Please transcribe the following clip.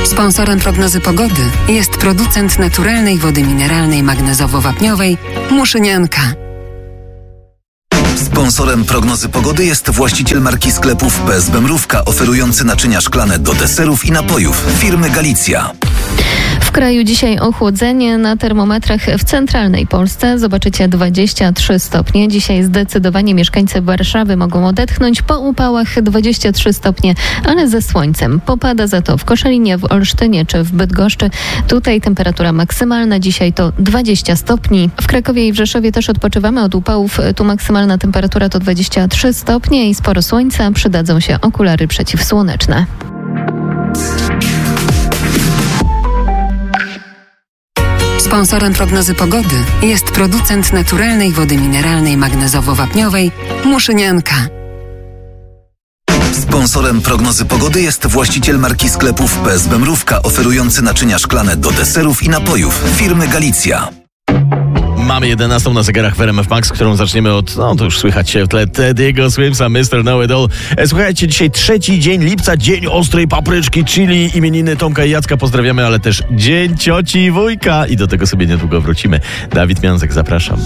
Sponsorem prognozy pogody jest producent naturalnej wody mineralnej magnezowo-wapniowej Muszynianka. Sponsorem prognozy pogody jest właściciel marki sklepów PSB Mrówka, oferujący naczynia szklane do deserów i napojów firmy Galicja. W kraju dzisiaj ochłodzenie na termometrach w centralnej Polsce. Zobaczycie 23 stopnie. Dzisiaj zdecydowanie mieszkańcy Warszawy mogą odetchnąć. Po upałach 23 stopnie, ale ze słońcem. Popada za to w Koszalinie, w Olsztynie czy w Bydgoszczy. Tutaj temperatura maksymalna dzisiaj to 20 stopni. W Krakowie i w Rzeszowie też odpoczywamy od upałów. Tu maksymalna temperatura to 23 stopnie i sporo słońca. Przydadzą się okulary przeciwsłoneczne. Sponsorem prognozy pogody jest producent naturalnej wody mineralnej magnezowo-wapniowej Muszynianka. Sponsorem prognozy pogody jest właściciel marki sklepów PSB Mrówka, oferujący naczynia szklane do deserów i napojów firmy Galicja. Mamy 11 na zegarach w RMF Max, którą zaczniemy od, to już słychać się w tle, Teddy'ego Swimsa, Mr. Know It All. Słuchajcie, dzisiaj 3 dzień lipca, dzień ostrej papryczki, chili, imieniny Tomka i Jacka pozdrawiamy, ale też dzień cioci i wujka i do tego sobie niedługo wrócimy. Dawid Miązek, zapraszam.